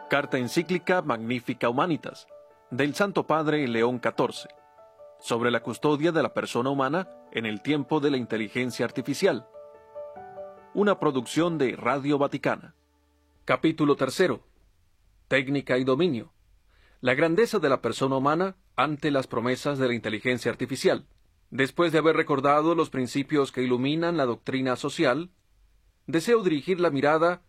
Carta encíclica Magnifica Humanitas, del Santo Padre León XIV, sobre la custodia de la persona humana en el tiempo de la inteligencia artificial. Una producción de Radio Vaticana. Capítulo 3. Técnica y dominio. La grandeza de la persona humana ante las promesas de la inteligencia artificial. Después de haber recordado los principios que iluminan la doctrina social, deseo dirigir la mirada